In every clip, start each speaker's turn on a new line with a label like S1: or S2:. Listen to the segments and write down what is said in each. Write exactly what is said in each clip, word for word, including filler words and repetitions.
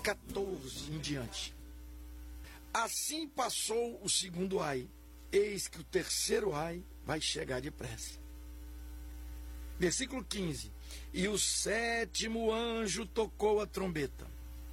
S1: quatorze em diante. Assim passou o segundo ai, eis que o terceiro ai vai chegar depressa. Versículo quinze. E o sétimo anjo tocou a trombeta.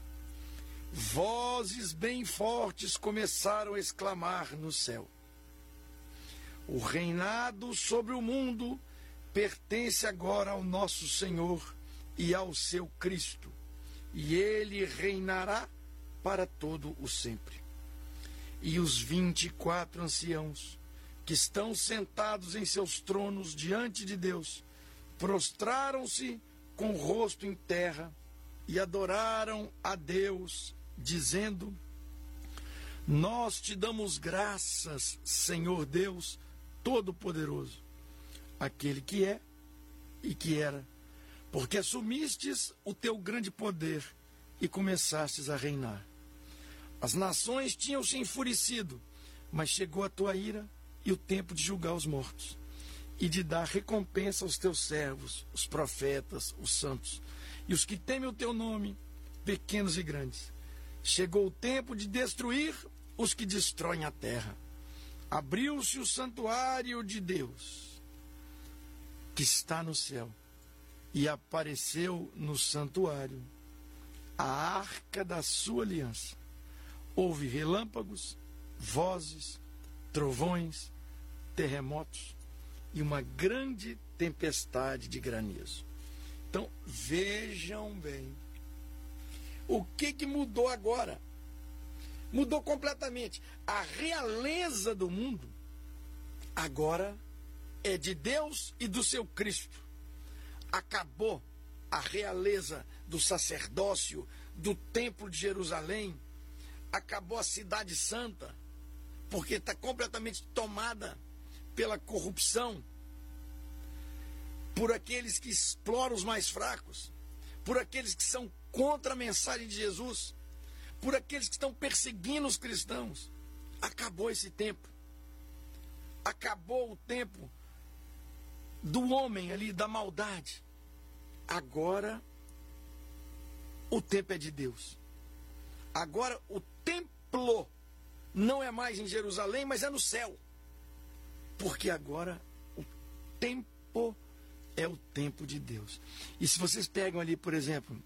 S1: Vozes bem fortes começaram a exclamar no céu: o reinado sobre o mundo pertence agora ao nosso Senhor e ao seu Cristo, e ele reinará para todo o sempre. E os vinte e quatro anciãos que estão sentados em seus tronos diante de Deus prostraram-se com o rosto em terra e adoraram a Deus, dizendo: nós te damos graças, Senhor Deus Todo-Poderoso, aquele que é e que era, porque assumistes o teu grande poder e começastes a reinar. As nações tinham se enfurecido, mas chegou a tua ira e o tempo de julgar os mortos e de dar recompensa aos teus servos, os profetas, os santos, e os que temem o teu nome, pequenos e grandes. Chegou o tempo de destruir os que destroem a terra. Abriu-se o santuário de Deus, que está no céu, e apareceu no santuário a arca da sua aliança. Houve relâmpagos, vozes, trovões, terremotos e uma grande tempestade de granizo. Então, vejam bem. O que que mudou agora? Mudou completamente. A realeza do mundo agora é de Deus e do seu Cristo. Acabou a realeza do sacerdócio, do templo de Jerusalém. Acabou a cidade santa, porque está completamente tomada pela corrupção, por aqueles que exploram os mais fracos, por aqueles que são contra a mensagem de Jesus, por aqueles que estão perseguindo os cristãos. Acabou esse tempo. Acabou o tempo do homem ali, da maldade. Agora o tempo é de Deus. Agora o templo não é mais em Jerusalém, mas é no céu. Porque agora o tempo é o tempo de Deus. E se vocês pegam ali, por exemplo,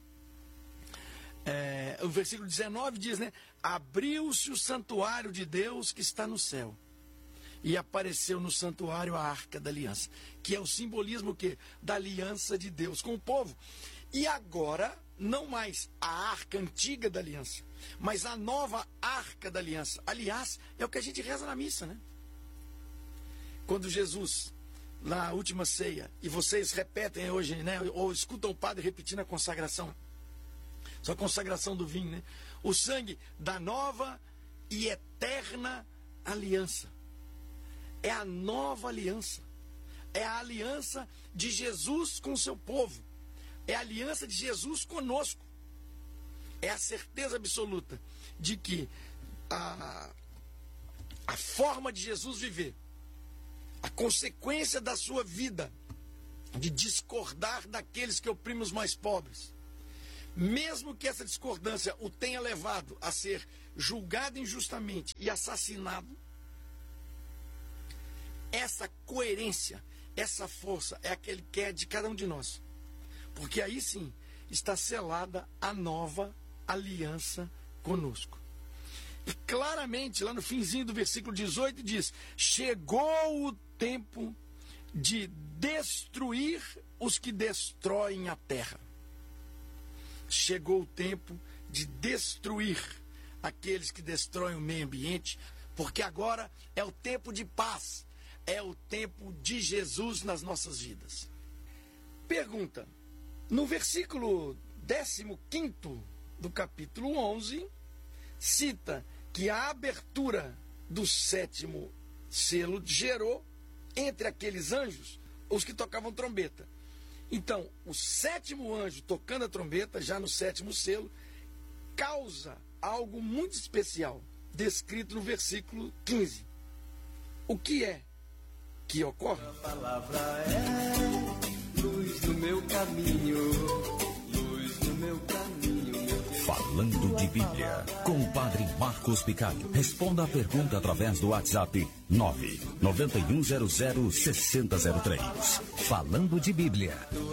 S1: é, o versículo dezenove diz, né? Abriu-se o santuário de Deus que está no céu. E apareceu no santuário a arca da aliança, que é o simbolismo que da aliança de Deus com o povo. E agora, não mais a arca antiga da aliança, mas a nova arca da aliança. Aliás, é o que a gente reza na missa, né? Quando Jesus, na última ceia, e vocês repetem hoje, né? Ou escutam o padre repetindo a consagração, só a consagração do vinho, né? O sangue da nova e eterna aliança. É a nova aliança. É a aliança de Jesus com o seu povo. É a aliança de Jesus conosco. É a certeza absoluta de que a, a forma de Jesus viver, a consequência da sua vida, de discordar daqueles que oprimem os mais pobres, mesmo que essa discordância o tenha levado a ser julgado injustamente e assassinado, essa coerência, essa força é aquele que é de cada um de nós. Porque aí sim está selada a nova aliança conosco. E claramente, lá no finzinho do versículo dezoito diz: chegou o tempo de destruir os que destroem a terra. Chegou o tempo de destruir aqueles que destroem o meio ambiente, porque agora é o tempo de paz. É o tempo de Jesus nas nossas vidas. Pergunta: no versículo décimo quinto do capítulo onze, cita que a abertura do sétimo selo gerou entre aqueles anjos os que tocavam trombeta. Então, o sétimo anjo tocando a trombeta, já no sétimo selo, causa algo muito especial, descrito no versículo quinze. O que é que ocorre?
S2: A palavra é luz no meu caminho, luz no meu caminho, meu Deus. Falando de Bíblia, com o padre Marcos Picalho. Responda a pergunta através do WhatsApp nove nove um zero zero seis zero zero três. Falando de Bíblia.